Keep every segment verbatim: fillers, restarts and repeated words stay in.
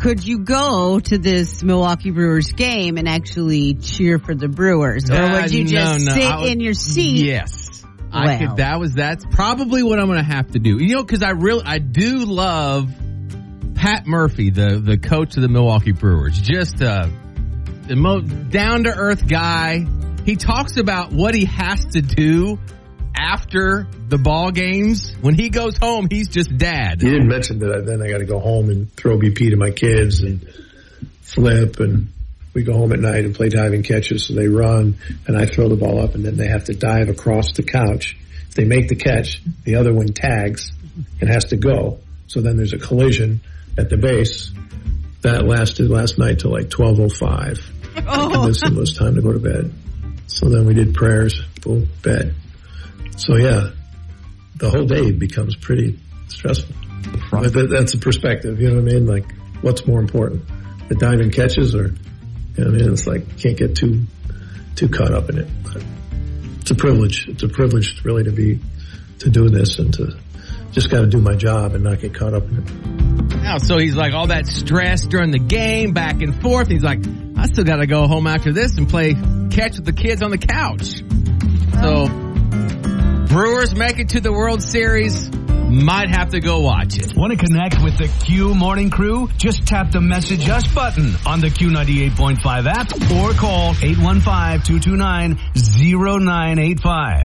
could you go to this Milwaukee Brewers game and actually cheer for the Brewers? Or Uh, would you just no, no, sit I would- in your seat? Yes. I Well. could, that was, that's probably what I'm going to have to do. You know, cause I really, I do love Pat Murphy, the, the coach of the Milwaukee Brewers. Just, uh, the most down to earth guy. He talks about what he has to do after the ball games. When he goes home, he's just dad. You didn't mention that I, then I got to go home and throw B P to my kids and flip, and we go home at night and play diving catches. So they run and I throw the ball up, and then they have to dive across the couch. If they make the catch, the other one tags and has to go. So then there's a collision at the base. That lasted last night till like twelve oh five. Oh. And this was time to go to bed. So then we did prayers, boom, bed. So yeah, the whole day becomes pretty stressful. But that, that's a perspective, you know what I mean? Like, what's more important, the diving catches, or, you know what I mean? It's like, can't get too too caught up in it. But it's a privilege. It's a privilege really to be to do this and to just got to do my job and not get caught up in it. Now, so he's like all that stress during the game, back and forth. He's like, I still got to go home after this and play catch with the kids on the couch. So, Brewers make it to the World Series. Might have to go watch it. Want to connect with the Q Morning Crew? Just tap the Message Us button on the Q ninety-eight point five app or call eight one five, two two nine, zero nine eight five.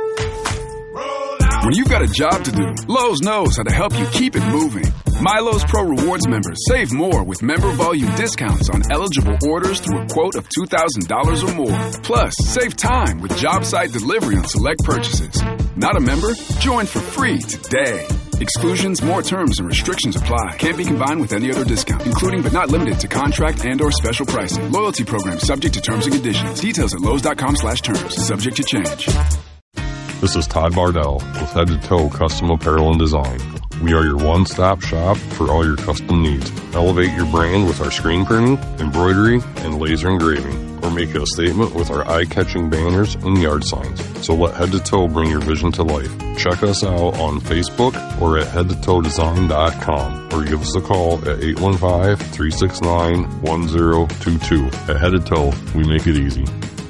When you've got a job to do, Lowe's knows how to help you keep it moving. MyLowe's Pro Rewards members save more with member volume discounts on eligible orders through a quote of two thousand dollars or more. Plus, save time with job site delivery on select purchases. Not a member? Join for free today. Exclusions, more terms, and restrictions apply. Can't be combined with any other discount, including but not limited to contract and or special pricing. Loyalty program subject to terms and conditions. Details at Lowe's.com slash terms. Subject to change. This is Todd Bardell with Head to Toe Custom Apparel and Design. We are your one-stop shop for all your custom needs. Elevate your brand with our screen printing, embroidery, and laser engraving, or make it a statement with our eye-catching banners and yard signs. So let Head to Toe bring your vision to life. Check us out on Facebook or at head to toe design dot com, or give us a call at eight one five, three six nine, one zero two two. At Head to Toe, we make it easy.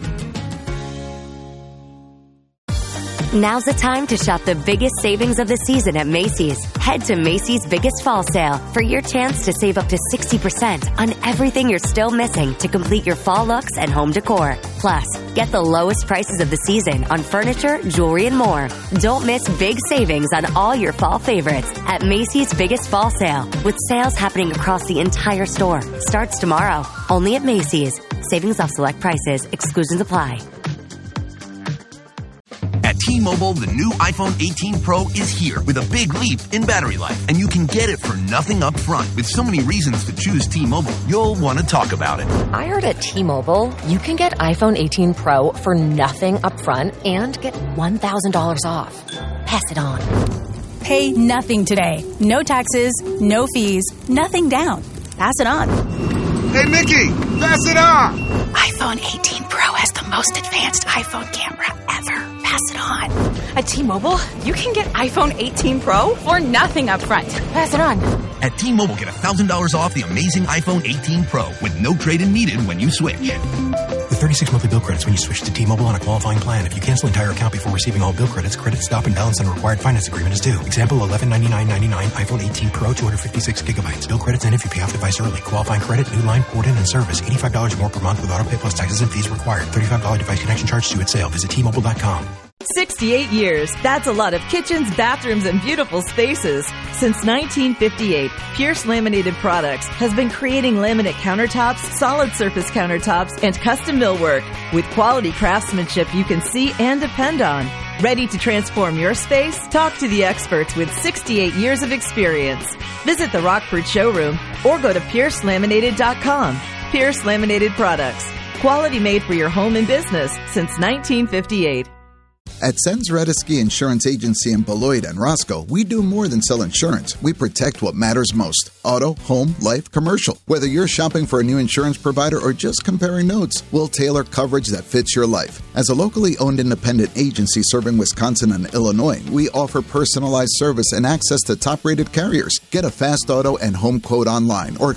Now's the time to shop the biggest savings of the season at Macy's. Head to Macy's Biggest Fall Sale for your chance to save up to sixty percent on everything you're still missing to complete your fall looks and home decor. Plus, get the lowest prices of the season on furniture, jewelry, and more. Don't miss big savings on all your fall favorites at Macy's Biggest Fall Sale, with sales happening across the entire store. Starts tomorrow, only at Macy's. Savings off select prices. Exclusions apply. At T-Mobile, the new iPhone eighteen Pro is here with a big leap in battery life, and you can get it for nothing up front. With so many reasons to choose T-Mobile, you'll want to talk about it. I heard at T-Mobile, you can get iPhone eighteen Pro for nothing up front and get one thousand dollars off. Pass it on. Pay nothing today. No taxes, no fees, nothing down. Pass it on. Hey, Mickey, pass it on. iPhone eighteen Pro has the most advanced iPhone camera ever. Pass it on. At T-Mobile, you can get iPhone eighteen Pro for nothing up front. Pass it on. At T-Mobile, get one thousand dollars off the amazing iPhone eighteen Pro with no trade-in needed when you switch. With thirty-six monthly bill credits when you switch to T-Mobile on a qualifying plan. If you cancel entire account before receiving all bill credits, credit stop and balance on a required finance agreement is due. Example, eleven ninety-nine ninety-nine iPhone eighteen Pro, two hundred fifty-six gigabytes. Bill credits end if you pay off device early. Qualifying credit, new line, port in, and service. eighty-five dollars more per month with auto pay plus taxes and fees required. thirty-five dollars device connection charge due at sale. Visit T Mobile dot com. sixty-eight years. That's a lot of kitchens, bathrooms, and beautiful spaces. Since nineteen fifty-eight, Pierce Laminated Products has been creating laminate countertops, solid surface countertops, and custom millwork with quality craftsmanship you can see and depend on. Ready to transform your space? Talk to the experts with sixty-eight years of experience. Visit the Rockford showroom or go to pierce laminated dot com. Pierce Laminated Products. Quality made for your home and business since nineteen fifty-eight. At Sens Radisky Insurance Agency in Beloit and Roscoe, we do more than sell insurance. We protect what matters most. Auto, home, life, commercial. Whether you're shopping for a new insurance provider or just comparing notes, we'll tailor coverage that fits your life. As a locally owned independent agency serving Wisconsin and Illinois, we offer personalized service and access to top-rated carriers. Get a fast auto and home quote online or